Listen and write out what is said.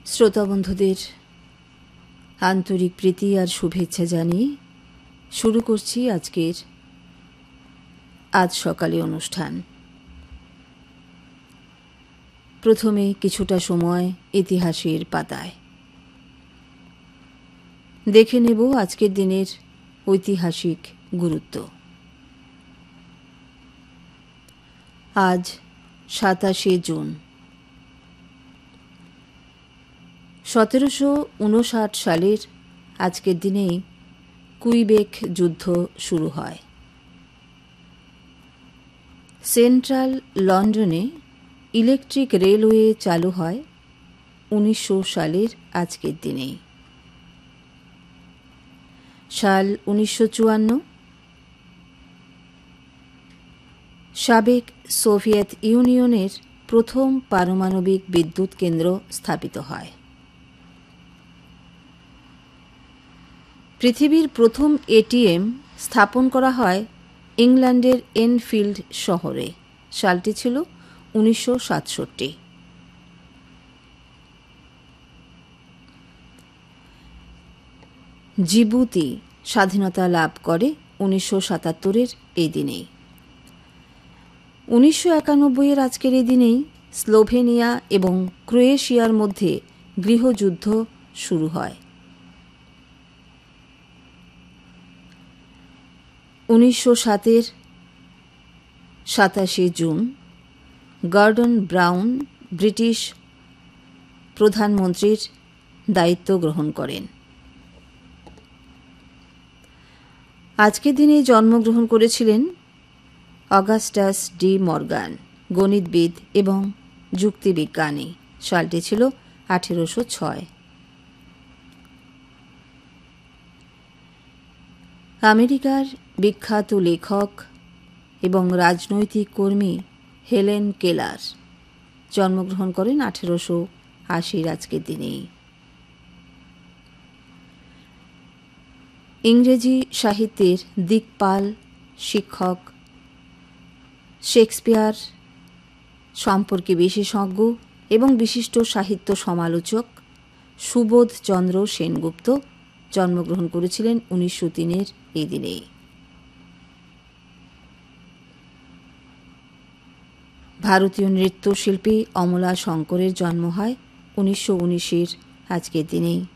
শ্রোতা বন্ধুদের আন্তরিক প্রীতি আর শুভেচ্ছা জানিয়ে শুরু করছি আজকের আজ সকালে অনুষ্ঠান। প্রথমে কিছুটা সময় ইতিহাসের পাতায় দেখে নেব আজকের দিনের ঐতিহাসিক গুরুত্ব। আজ 27শে জুন। 1759 সালের আজকের দিনেই কুইবেক যুদ্ধ শুরু হয়। সেন্ট্রাল লন্ডনে ইলেকট্রিক রেলওয়ে চালু হয় 1900 সালের আজকের দিনেই। সাল 1954। সাবেক সোভিয়েত ইউনিয়নের প্রথম পারমাণবিক বিদ্যুৎ কেন্দ্র স্থাপিত হয়। পৃথিবীর প্রথম এটিএম স্থাপন করা হয় ইংল্যান্ডের এনফিল্ড শহরে। সালটি ছিল 1967। জিবুতি স্বাধীনতা লাভ করে 1977-এর এই দিনেই। 1991-এর আজকের এই দিনেই স্লোভেনিয়া এবং ক্রোয়েশিয়ার মধ্যে গৃহযুদ্ধ শুরু হয়। 1907-এর 27শে জুন গর্ডন ব্রাউন ব্রিটিশ প্রধানমন্ত্রীর দায়িত্ব গ্রহণ করেন। আজকের দিনে জন্মগ্রহণ করেছিলেন অগাস্টাস ডি মর্গান, গণিতবিদ এবং যুক্তিবিজ্ঞানী। সালটি ছিল 1806। আমেরিকার বিখ্যাত লেখক এবং রাজনৈতিক কর্মী হেলেন কেলার জন্মগ্রহণ করেন 1880-র আজকের দিনেই। ইংরেজি সাহিত্যের দিকপাল, শিক্ষক, শেক্সপিয়ার সম্পর্কে বিশেষজ্ঞ এবং বিশিষ্ট সাহিত্য সমালোচক সুবোধচন্দ্র সেনগুপ্ত জন্মগ্রহণ করেছিলেন 1903-এর এই দিনেই। ভারতীয় নৃত্যশিল্পী অমলা শঙ্করের জন্ম হয় 1919-এর আজকের দিনেই।